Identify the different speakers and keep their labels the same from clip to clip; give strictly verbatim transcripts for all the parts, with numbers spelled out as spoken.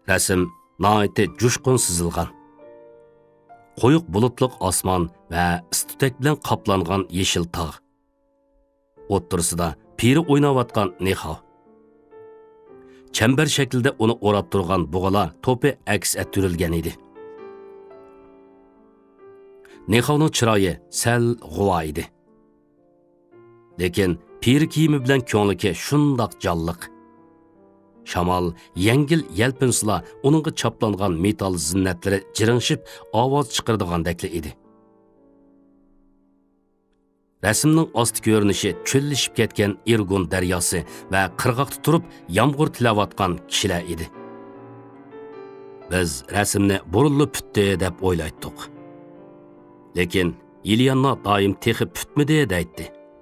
Speaker 1: Rasm naiti jushqun sizilgan. Qo'yiq bulutliq osmon va istutak bilan qoplangan yeshil tog'. O'ttirisida piri o'ynayotgan Nexav. Chambar shaklida uni o'rab turgan bug'alar to'pi aks ettirilgan edi. Nexavning chiroyi sal g'uva edi. Lekin piri kiyimi bilan ko'ngliki shundoq jonliq. Shamol yengil yelpinsila uningga chaplangan metal zinnatlari jiringshib ovoz chiqardigandek edi. Rasmning osti ko'rinishi cho'llishib ketgan Irgun daryosi va qirg'oqda turib yomg'ir tilayotgan kishilar edi. Biz rasmni burilib putdi deb o'ylaydik. Lekin Ilyanna doim texi putmidi deydi.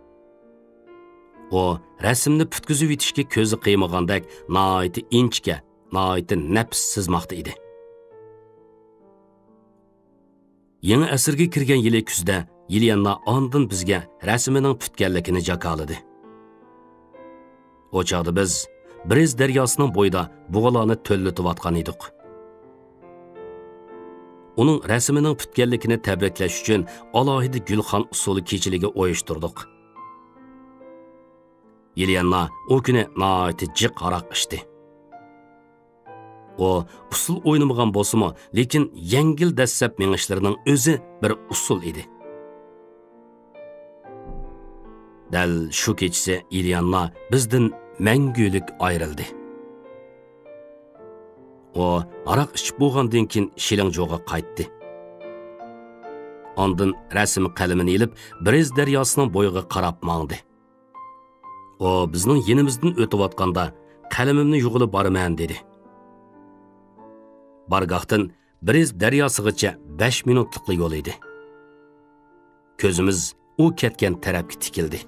Speaker 1: O rasmni putkizib yetishga ko'zi qiymagandek naiti inchga, naiti nafs sizmoqda edi. Yangi asrga kirgan yili kuzda Ilyanna ondan bizga rasmining putganligini jakaladı. O chaqda biz Brez daryosining bo'yida bug'alarni to'llatib edik. Uning rasmining putganligini tabriklash uchun alohida gulxon usuli kechiliga o'yishtirdik. Ilyanna o kuni naiti jiq aroq ichdi. O usul o'ynamagan bo'lsa-mu, lekin yengil dassab mengishlarining o'zi bir usul edi. Dal shu kechasi Ilyanna bizdan mangulik ayrildi. O aroq ichib bo'lgandan keyin Shilinjo'ga qaytdi. Ondan rasm qalamini ilib Brez daryosining bo'yiga qarab mangdi. O bizning yenimizdan o'tayotganda qalamimni yug'ilib boraman dedi. Bargoqdan Brez daryosigacha besh minutlik yo'l edi. Ko'zimiz u ketgan tarafga tikildi.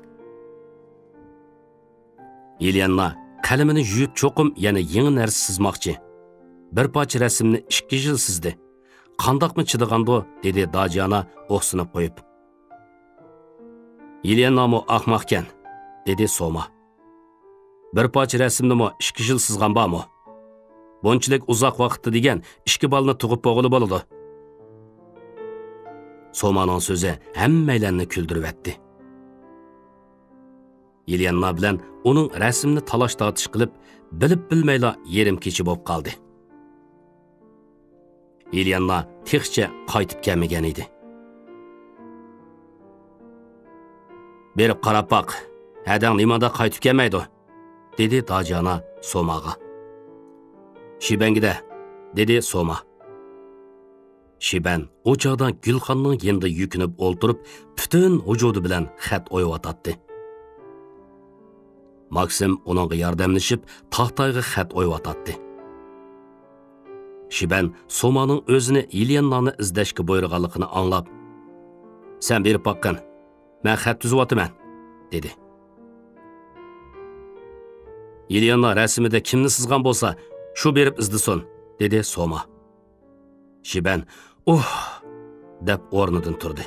Speaker 1: Ilyanna qalamini yuyib cho'qim yana yangi narsa sizmoqchi. Bir parcha rasmni ikki yil sizdi. Qandoqmi chidigando dedi Dajana o'xsinib qo'yib. Ilyanna mo ahmoqkan dedi Soma. Bir parcha rasmni mo ikki yil sizgan bormi? Bunchalik uzoq vaqtda degan ikki balni tug'ib bo'g'ili bo'ladi. Somaning so'zi hammalarni kuldirib etdi. Ilyanna bilan uning rasmni talash tortish qilib, bilib bilmayla yerim kechib bo'lib qoldi. Ilyanna texcha qaytib kelmagan edi. Berib qarab baq, hadang nimada qaytib kelmaydi, dedi Dajana Somaga. Shibangida, dedi Soma. Shiban o'choqdan Gulxonning yanida yukinib o'ltirib, butun vujudi bilan xat o'yvatdi. Maksim uningga yordamlashib, taxtayga xat o'yvatdi. Shiban Somaning o'zini Ilyannani izlashga buyurganligini anglab, "Sen berib baqqan, men xat tuzyapman", dedi. Ilyanna rasmida kimni sizgan bo'lsa, shu berib izdisin, dedi Soma. Shiban, "Uh", deb o'rnidan turdi.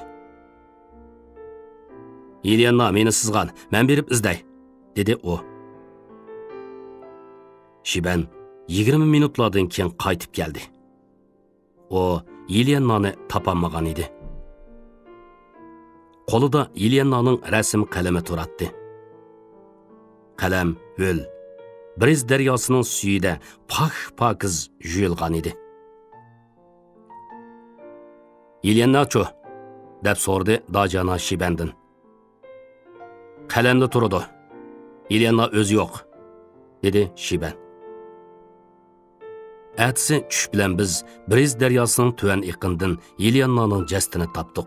Speaker 1: "Ilyanna meni sizgan, men berib izday", dedi u. Shiban yigirma minutlardan keyin qaytib keldi. O Ilyannani topolmagan edi. Qo'lida Ilyannaning rasm qalami turardi. Qalam ho'l, Brez daryosining suyida pak-pakiz yuyilgan edi. "Ilyanna-chu?" deb so'rdi Dajana Shibandan. "Qalamda turadi. Ilyanna o'zi yo'q", dedi Shiban. Atsi tush bilan biz Brez daryosining tuvan iqindan Ilyannaning jasadini topdik.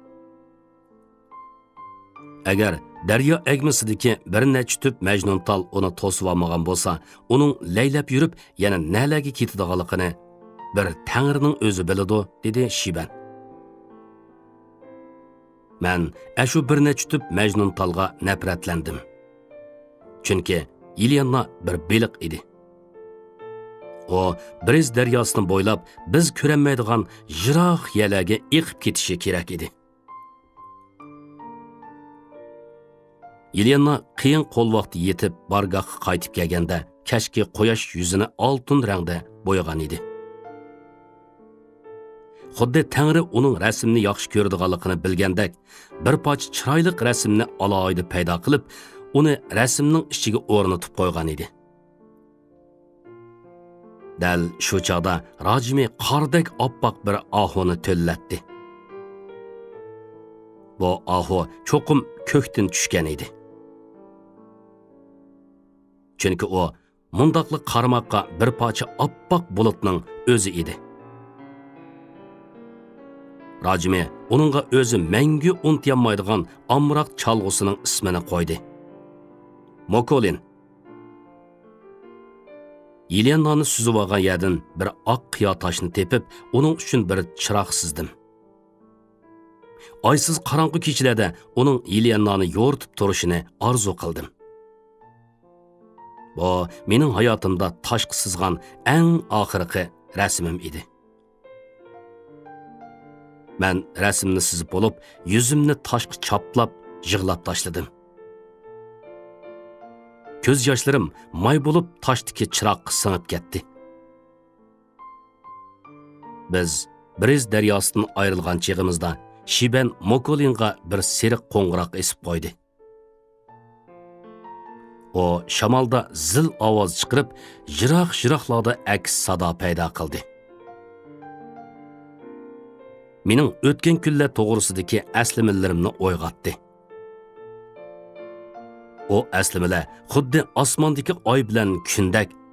Speaker 1: Agar daryo agmisidagi bir necha tüp majnuntal uni to'sib olmagan bo'lsa, uning laylab yurib yana nalarga ketadiganligini bir Tangrining o'zi biladi, dedi Shiban. Men ashu bir necha tüp majnuntalga nafratlandim. Chunki Ilyanna bir beliq edi. O Brez daryosini bo'ylab biz ko'rolmaydigan yiroq yerlarga iqib ketishi kerak edi. Ilyanna qiyin qo'l vaqti yetib bargohga qaytib kelganda, kashki quyosh yuzini oltin rangda bo'yagan edi. Xuddi Tangri uning rasmni yaxshi ko'radiganligini bilgandek, bir parcha chiroyli rasmni alohida paydo qilib, uni rasmning ichiga o'rnatib qo'ygan edi. Dal shu chaqda Rajmi qordek oppoq bir ohuni to'llatdi. Bu ohu cho'qim ko'kdan tushgan edi. Chunki u mundaqli qarmoqqa bir parcha oppoq bulutning o'zi edi. Rajmi uningga o'zi mangu unutolmaydigan amroq chalg'usining ismini qo'ydi. Mokolin. Yelennani suzib olgan yerdan bir oq qiyo toshni tepib, uning uchun bir chiroq sizdim. Oysiz qorong'u kechalarda uning Yelennani yo'ritib turishini orzu qildim. Bu mening hayotimda toshqa sizgan eng oxirgi rasmim edi. Men rasmni sizib bo'lib, yuzimni toshqa chaplab, yig'lab tashladim. Ko'z yoshlarim may bo'lib toshdagi chiroqqa singib ketdi. Biz Briz daryosidan ayrilgan chig'imizda Shiben Mokolinga bir seriq qo'ng'iroq esib qo'ydi. O shamolda zil ovoz chiqarib, yiroq-yiroqlarda aks sado paydo qildi. Mening o'tgan kunlar to'g'risidagi aslimalarimni o'yg'atdi. O aslimalar xuddi osmondagi oy bilan kundek